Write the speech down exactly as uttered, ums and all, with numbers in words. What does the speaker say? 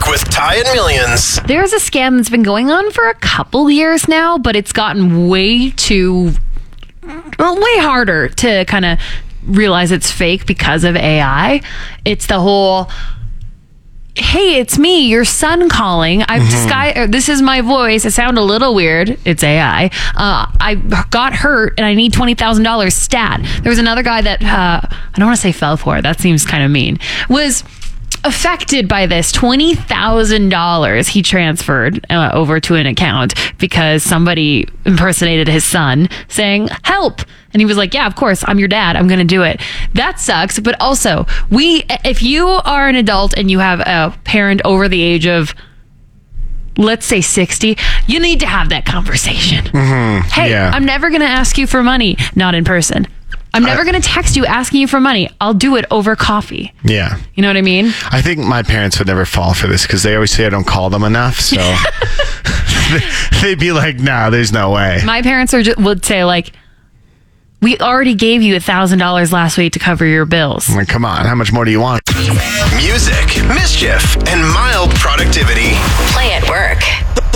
Work with Ty and Millions. There's a scam that's been going on for a couple years now, but it's gotten way too, well, way harder to kind of realize it's fake because of A I. It's the whole, hey, it's me, your son calling. I've Mm-hmm. disguised, this is my voice. It sounded a little weird. It's A I. Uh, I got hurt and I need twenty thousand dollars stat. There was another guy that, uh, I don't want to say fell for it. That seems kind of mean. Was affected by this. twenty thousand dollars he transferred uh, over to an account because somebody impersonated his son saying, help. And he was like, yeah, of course, I'm your dad. I'm going to do it. That sucks. But also, we, if you are an adult and you have a parent over the age of, let's say sixty, you need to have that conversation. Mm-hmm. Hey, Yeah. I'm never going to ask you for money. Not in person. I'm never going to text you asking you for money. I'll do it over coffee. Yeah. You know what I mean? I think my parents would never fall for this because they always say I don't call them enough. So they'd be like, nah, there's no way. My parents are just, would say like, we already gave you a thousand dollars last week to cover your bills. I'm like, come on, how much more do you want? Music, mischief, and mild productivity. Play at work.